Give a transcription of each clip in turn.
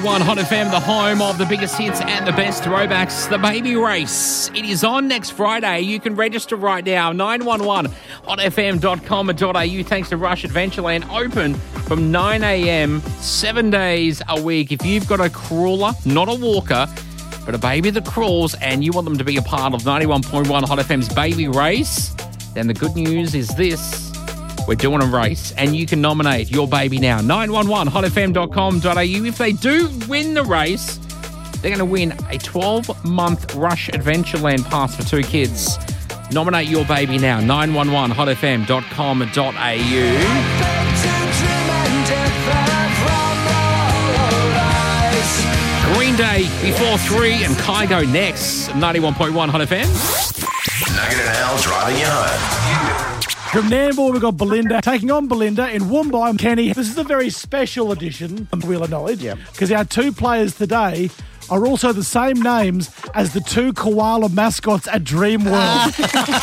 One Hot FM, the home of the biggest hits and the best throwbacks, the Baby Race. It is on next Friday. You can register right now, 911hotfm.com.au, thanks to Rush Adventureland, open from 9 a.m, 7 days a week. If you've got a crawler, not a walker, but a baby that crawls, and you want them to be a part of 91.1 Hot FM's Baby Race, then the good news is this. We're doing a race, and you can nominate your baby now. 911hotfm.com.au. If they do win the race, they're going to win a 12-month Rush Adventureland pass for 2 kids. Nominate your baby now. 911hotfm.com.au. Green Day before 3 and Kygo next. 91.1 Hot FM. Nugget and Al driving you home. From Nambour, we've got Belinda taking on Belinda in Woombai. Kenny, this is a very special edition of Wheel of Knowledge because our 2 players today are also the same names as the 2 koala mascots at Dreamworld.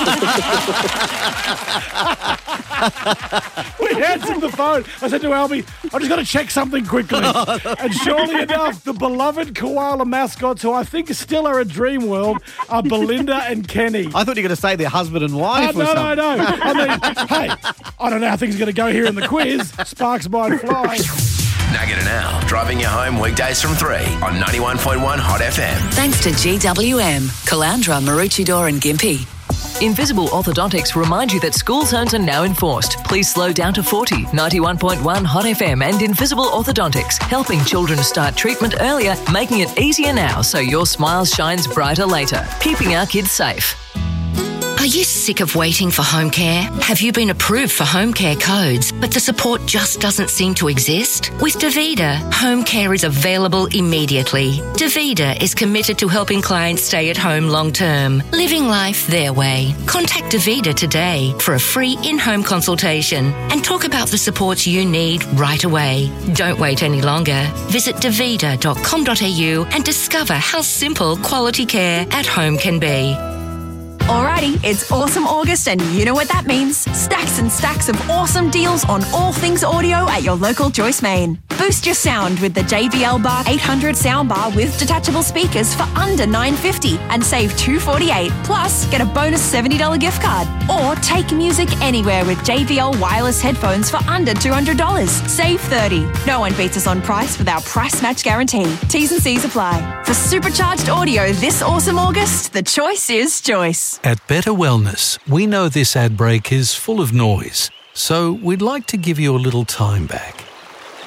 We answered the phone. I said to Albie, I just got to check something quickly. And surely enough, the beloved koala mascots, who I think still are at Dreamworld, are Belinda and Kenny. I thought you were going to say they're husband and wife or something. No. I mean, hey, I don't know how things are going to go here in the quiz. Sparks might fly. Nugget and Al driving you home weekdays from 3 on 91.1 Hot FM. Thanks to GWM, Calandra, Maroochydore and Gympie. Invisible Orthodontics remind you that school zones are now enforced. Please slow down to 40. 91.1 Hot FM and Invisible Orthodontics, helping children start treatment earlier, making it easier now so your smile shines brighter later. Keeping our kids safe. Are you sick of waiting for home care? Have you been approved for home care codes, but the support just doesn't seem to exist? With Davida, home care is available immediately. Davida is committed to helping clients stay at home long term, living life their way. Contact Davida today for a free in-home consultation and talk about the supports you need right away. Don't wait any longer. Visit davida.com.au and discover how simple quality care at home can be. Alrighty, it's awesome August and you know what that means. Stacks and stacks of awesome deals on all things audio at your local Joyce Main. Boost your sound with the JBL Bar 800 soundbar with detachable speakers for under $9.50 and save $248. Plus, get a bonus $70 gift card. Or take music anywhere with JBL wireless headphones for under $200. Save $30. No one beats us on price with our price match guarantee. T's and C's apply. For supercharged audio this awesome August, the choice is Joyce. At Better Wellness, we know this ad break is full of noise, so we'd like to give you a little time back.